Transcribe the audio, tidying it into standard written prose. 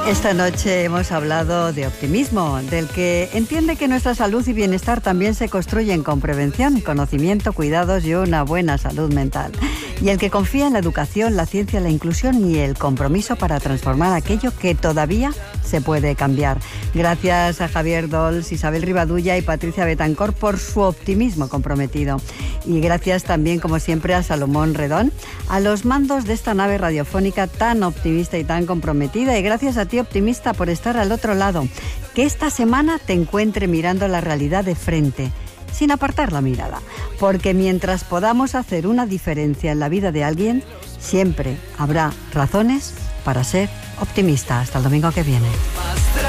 Esta noche hemos hablado de optimismo, del que entiende que nuestra salud y bienestar también se construyen con prevención, conocimiento, cuidados y una buena salud mental. Y el que confía en la educación, la ciencia, la inclusión y el compromiso para transformar aquello que todavía se puede cambiar. Gracias a Javier Dols, Isabel Rivadulla y Patricia Betancor por su optimismo comprometido. Y gracias también, como siempre, a Salomón Redón, a los mandos de esta nave radiofónica tan optimista y tan comprometida. Y gracias a ti, optimista, por estar al otro lado. Que esta semana te encuentre mirando la realidad de frente, sin apartar la mirada. Porque mientras podamos hacer una diferencia en la vida de alguien, siempre habrá razones para ser optimista. Hasta el domingo que viene.